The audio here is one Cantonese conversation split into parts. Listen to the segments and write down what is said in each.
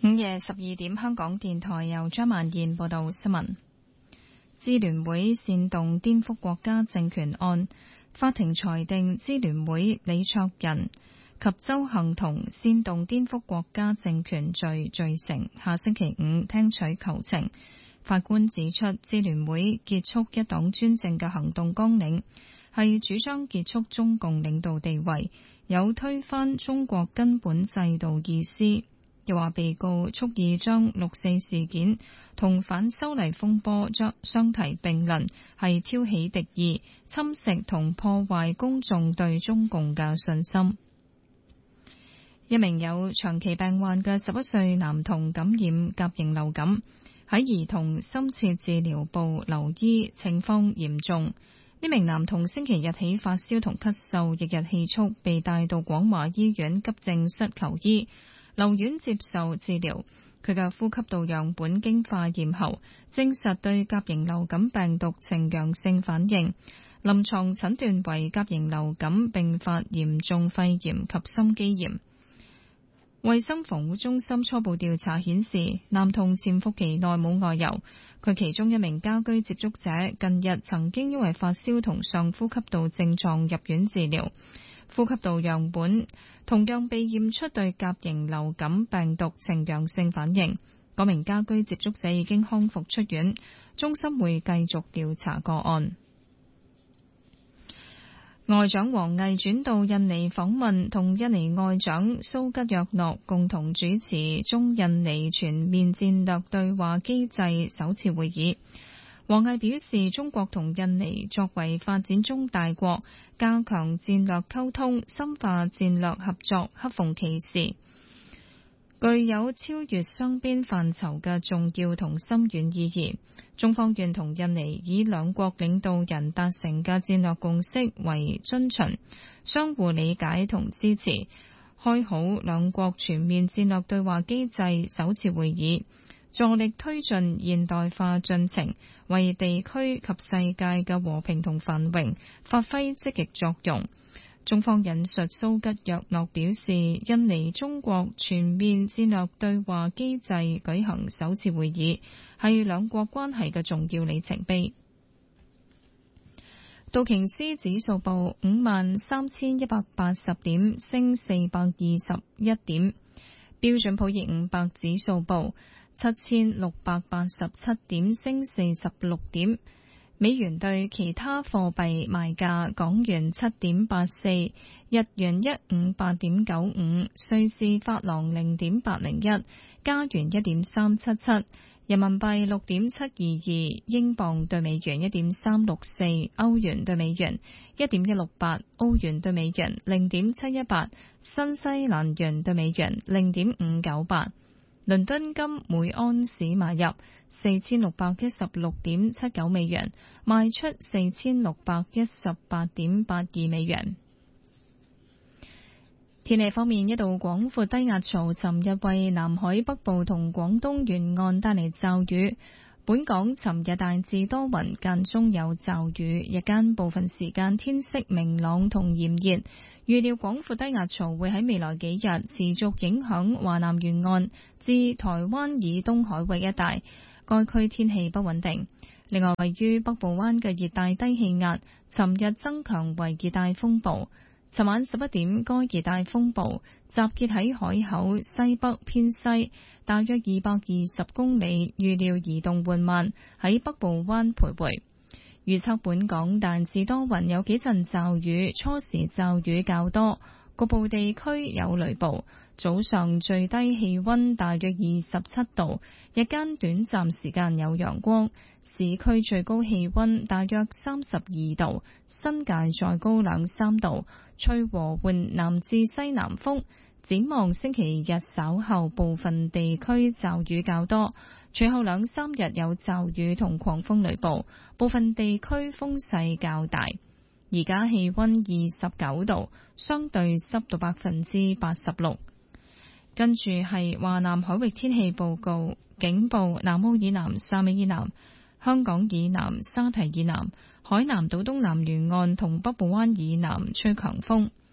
午夜12點，香港電台由張曼燕報道新聞。支聯會煽動顛覆國家政權案，法庭裁定支聯會李卓人及鄒幸彤煽動顛覆國家政權罪罪成，下星期五聽取求情。法官指出，支聯會結束一黨專政嘅行動綱領係主張結束中共領導地位，有推翻中國根本制度意思。又話被告蓄意將六四事件同反修例風波相提並論，係挑起敵意，侵蝕同破壞公眾對中共嘅信心。一名有長期病患嘅11歲男童感染甲型流感，喺兒童深切治療部留醫，情況嚴重。呢名男童星期日起發燒同咳嗽，翌日氣促，被帶到廣華醫院急症室求醫，留院接受治療。佢嘅呼吸道樣本經化驗後，證實對甲型流感病毒呈陽性反應，臨床診斷為甲型流感併發嚴重肺炎及心肌炎。衛生防護中心初步調查顯示，男童潛伏期內冇外遊，佢其中一名家居接觸者近日曾經因為發燒同上呼吸道症狀入院治療，呼吸道樣本同樣被驗出對甲型流感病毒呈陽性反應。嗰名家居接觸者已經康復出院，中心會繼續調查個案。外長王毅轉到印尼訪問，同印尼外長蘇吉約諾共同主持中印尼全面戰略對話機制首次會議。王毅表示，中國同印尼作為發展中大國，加強戰略溝通，深化戰略合作，恰逢其時，具有超越雙邊範疇嘅重要同深遠意義。中方願同印尼以兩國領導人達成嘅戰略共識為遵循，相互理解同支持，開好兩國全面戰略對話機制首次會議，助力推進現代化進程，為地區及世界嘅和平同繁榮發揮積極作用。中方引述蘇吉約諾表示，印尼中國全面戰略對話機制舉行首次會議，係兩國關係嘅重要里程碑。道瓊斯指數報53,180點，升421點；標準普爾500指數報7,687點，升46點。美元對其他貨幣賣價：港元7.84，日元158.95，瑞士法郎0.801，加元1.377，人民幣6.722，英鎊對美元1.364，歐元對美元1.168，澳元對美元0.718，新西蘭元對美元0.598。倫敦金每安士買入4616.79美元，賣出4618.82美元。天氣方面，一道廣闊低壓槽尋日為南海北部同廣東沿岸帶嚟驟雨。本港尋日大致多雲，間中有驟雨，日間部分時間天色明朗同炎熱。預料廣闊低壓槽會喺未來幾日持續影響華南沿岸至台灣以東海域一帶，該區天氣不穩定。另外，位於北部灣嘅熱帶低氣壓，尋日增強為熱帶風暴。尋晚11點，該熱帶風暴集結喺海口西北偏西，大約220公里，預料移動緩慢，喺北部灣徘徊。預測本港大致多雲，有幾陣驟雨，初時驟雨較多，局部地區有雷暴。早上最低氣溫大約27度，日間短暫時間有陽光，市區最高氣溫大約32度，新界再高2-3度，吹和緩南至西南風。展望星期日稍後部分地區驟雨較多，隨後2-3日有驟雨同狂風雷暴，部分地區風勢較大。而家氣溫29度，相對濕度86%。跟住係華南海域天氣報告，警報：南澳以南、汕尾以南、香港以南、沙堤以南、海南島東南沿岸同北部灣以南吹強風。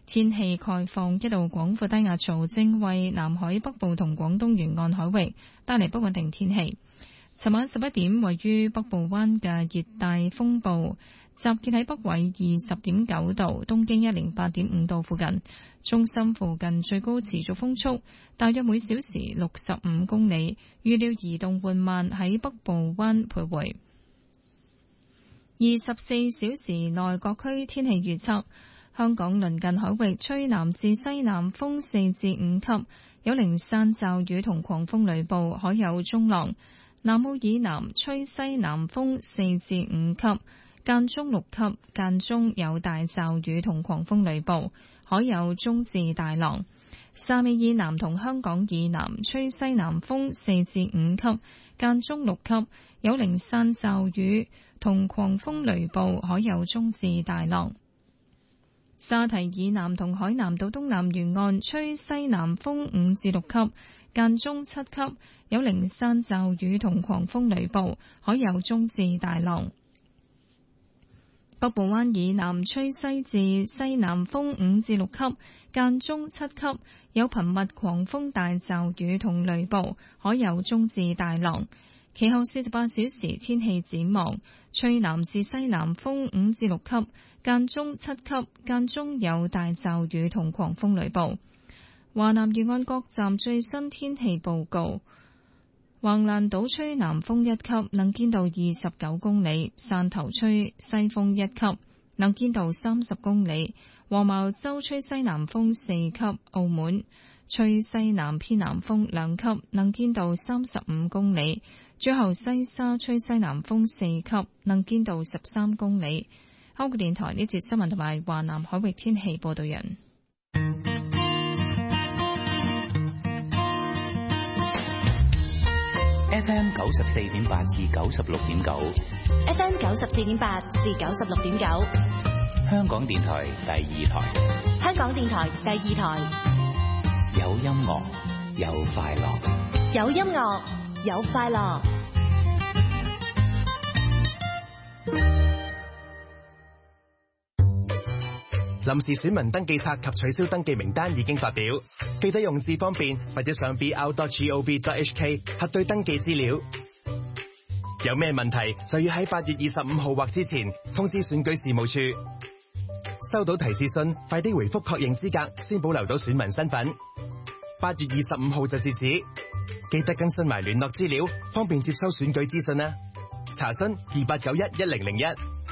天氣概況，一道廣闊低壓槽正為南海北部同廣東沿岸海域帶嚟不穩定天氣。尋晚11點，位於北部灣嘅熱帶風暴集結喺北緯20.9度、東經108.5度附近，中心附近最高持續風速大約每小時65公里，預料移動緩慢喺北部灣徘徊。24小時內各區天氣預測：香港鄰近海域吹南至西南風4至5級，有零散驟雨同狂風雷暴，海有中浪。南澳以南吹西南風4至5級，間中6級，間中有大驟雨同狂風雷暴，海有中至大浪。汕尾以南同香港以南吹西南風4至5級，間中6級，有零散驟雨同狂風雷暴，海有中至大浪。沙堤以南同海南島東南沿岸吹西南風5至6級，間中7級，有零散驟雨同狂風雷暴，海有中至大浪。北部灣以南吹西至西南風5至6級，間中7級，有頻密狂風大驟雨同雷暴，海有中至大浪。其後48小時天氣展望，吹南至西南風5至6級，間中7級，間中有大驟雨同狂風雷暴。華南沿岸各站最新天氣報告：橫瀾島吹南風1級，能見度29公里；汕頭吹西風1級，能見度30公里；黃茅洲吹西南風4級；澳門吹西南偏南風2級，能見度35公里；最後西沙吹西南風4級，能見度13公里。香港電台呢節新聞同埋華南海域天氣報道人。 FM 94.8至96.9 ，FM 94.8至96.9， 香港電台第2台， 香港電台第2台， 有音樂，有快樂， 有音樂，有快樂。 臨時選民登記冊及取消登記名單已經發表，記得用字方便或者上 br.gov.hk 核對登記資料。有咩問題就要喺8月25號或之前通知選舉事務處。收到提示信，快啲回覆確認資格，先保留到選民身份。8月25號就截止，記得更新埋聯絡資料，方便接收選舉資訊啦。查詢28911001。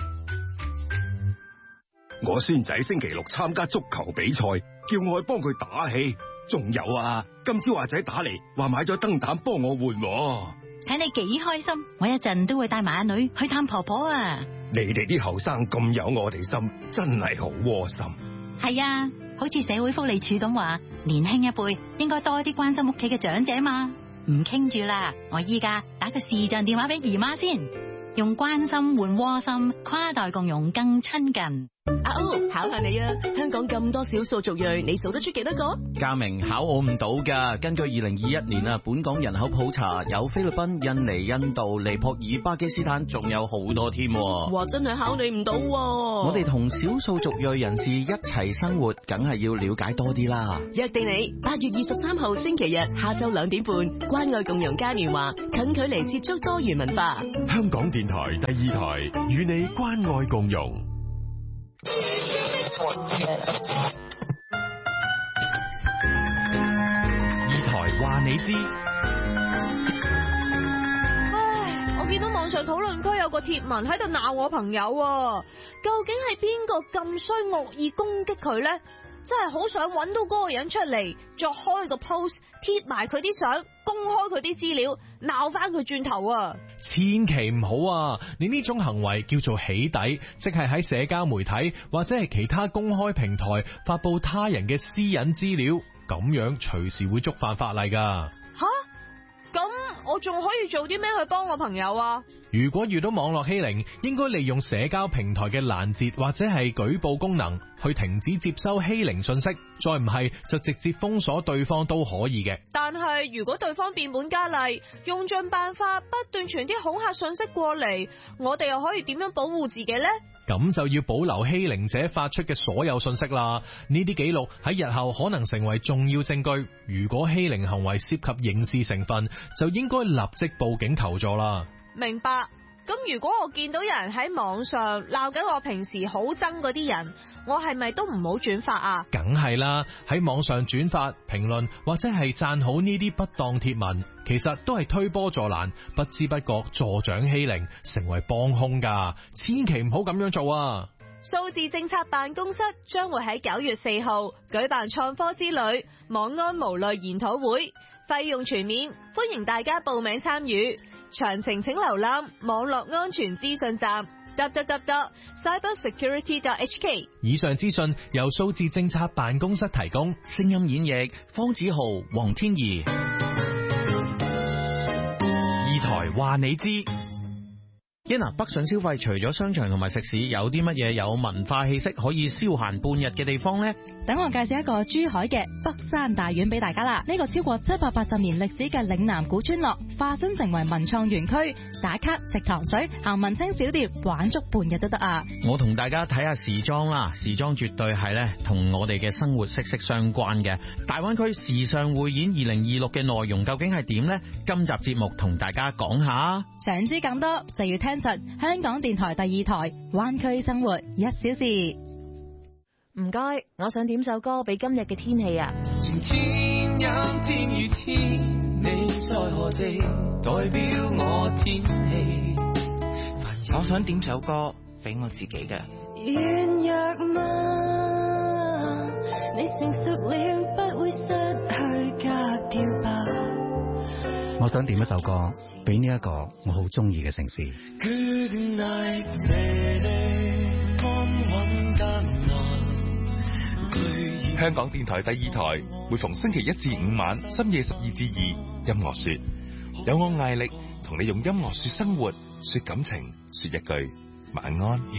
我孫仔星期六參加足球比賽，叫我去幫佢打氣。仲有啊，今朝阿仔打嚟話買咗燈膽幫我換。 睇你幾開心，我一陣都會帶埋阿女去探婆婆啊！ 你哋啲後生咁有我哋心，真係好窩心。 係啊，好似社會福利署咁話，年輕一輩應該多啲關心屋企嘅長者嘛。唔傾住啦，我依家打個視像電話俾姨媽先，用關心換窩心，跨代共融更親近。 阿歐，考下你啊！香港咁多少數族裔，你數得出幾多個？ 嘉明，考我唔到噶。根據2021年啊，本港人口普查有菲律賓、印尼、印度、尼泊爾、巴基斯坦，仲有好多添。 哇，真係考你唔到。 我哋同少數族裔人士一齊生活，梗係要了解多啲啦。 約定你8月23號星期日下晝2點半，關愛共融嘉年華，近距離接觸多元文化。 香港電台第2台與你關愛共融。 二台話你知。 唉，我見到網上討論區有個貼文喺度鬧我朋友，究竟係邊個咁衰惡意攻擊佢呢？真係好想揾到嗰個人出嚟，再開個 post 貼埋佢啲相，公開佢啲資料，鬧翻佢轉頭啊！ 千祈唔好啊！你呢種行為叫做起底，即係喺社交媒體或者係其他公開平台發布他人嘅私隱資料，咁樣隨時會觸犯法例噶。 吓？咁我仲可以做啲咩去幫我朋友啊？ 如果遇到網絡欺凌，應該利用社交平台嘅攔截或者係舉報功能去停止接收欺凌信息，再唔係就直接封鎖對方都可以嘅。 但係如果對方變本加厲，用盡辦法不斷傳啲恐嚇信息過嚟，我哋又可以點樣保護自己呢？ 咁就要保留欺凌者發出嘅所有信息啦。呢啲記錄喺日後可能成為重要證據。如果欺凌行為涉及刑事成分，就應該立即報警求助啦。 明白。咁如果我見到有人喺網上鬧緊我平時好憎嗰啲人，我係咪都唔好轉發啊？ 梗係啦，喺網上轉發、評論或者係讚好呢啲不當貼文，其實都係推波助瀾，不知不覺助長欺凌，成為幫兇㗎，千祈唔好咁樣做啊！ 數字政策辦公室將會喺9月4號舉辦創科之旅網安無慮研討會，費用全免，歡迎大家報名參與。詳情請瀏覽網絡安全資訊站 www.cybersecurity.hk。 以上資訊由數字政策辦公室提供， 聲音演繹方子豪、黃天怡。 二台話你知。 北上消費除咗商場同埋食肆，有啲乜嘢有文化氣息可以消閒半日嘅地方呢？ 等我介紹一個珠海嘅北山大院俾大家啦。呢個超過780年歷史嘅嶺南古村落，化身成為文創園區，打卡、食糖水、行文青小店，玩足半日都得啊！ 我同大家睇下時裝啦，時裝絕對係咧同我哋嘅生活息息相關嘅。大灣區時尚匯演2026嘅內容究竟係點呢？今集節目同大家講下。 想知更多就要聽實香港電台第2台灣區生活1小時。 唔該，我想點首歌俾今日嘅天氣啊！ 前天陰天與天，你在何地？代表我天氣。我想點首歌俾我自己嘅。 軟弱嗎？你成熟了，不會失去格調吧？ 我想點一首歌俾呢一個我好中意嘅城市。 香港電台第2台每逢星期1至5晚深夜12至2，音樂說，有我艾力同你用音樂說生活，說感情，說一句晚安。